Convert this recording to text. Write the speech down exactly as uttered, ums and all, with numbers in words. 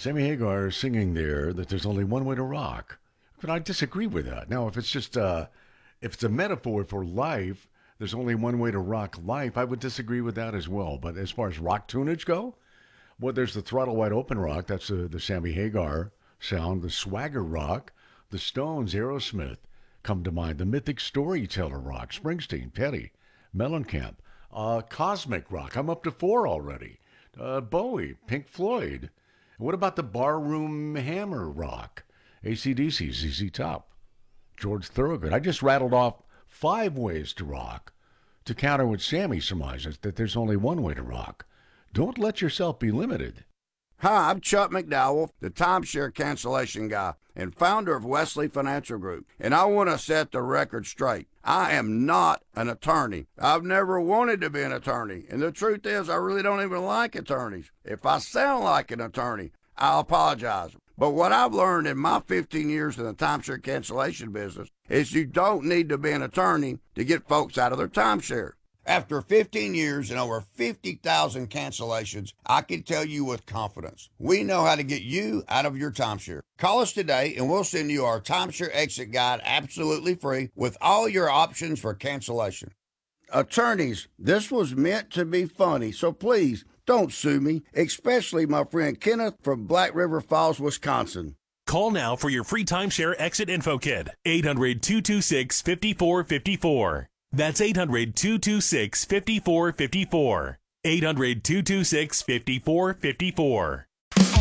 Sammy Hagar is singing there that there's only one way to rock. But I disagree with that. Now, if it's just uh, if it's a metaphor for life, there's only one way to rock life. I would disagree with that as well. But as far as rock tunage go, well, there's the throttle wide open rock. That's uh, the Sammy Hagar sound. The swagger rock, the Stones, Aerosmith come to mind. The mythic storyteller rock, Springsteen, Petty, Mellencamp, uh, cosmic rock. I'm up to four already. Uh, Bowie, Pink Floyd. What about the barroom hammer rock? A C D C, Z Z Top, George Thorogood. I just rattled off five ways to rock to counter what Sammy surmises, that there's only one way to rock. Don't let yourself be limited. Hi, I'm Chuck McDowell, the timeshare cancellation guy and founder of Wesley Financial Group, and I want to set the record straight. I am not an attorney. I've never wanted to be an attorney, and the truth is I really don't even like attorneys. If I sound like an attorney, I apologize. But what I've learned in my fifteen years in the timeshare cancellation business is you don't need to be an attorney to get folks out of their timeshare. After fifteen years and over fifty thousand cancellations, I can tell you with confidence, we know how to get you out of your timeshare. Call us today and we'll send you our timeshare exit guide absolutely free with all your options for cancellation. Attorneys, this was meant to be funny, so please don't sue me, especially my friend Kenneth from Black River Falls, Wisconsin. Call now for your free timeshare exit info kit. eight hundred, two two six, five four five four. That's eight hundred, two two six, five four five four. eight hundred, two two six, five four five four.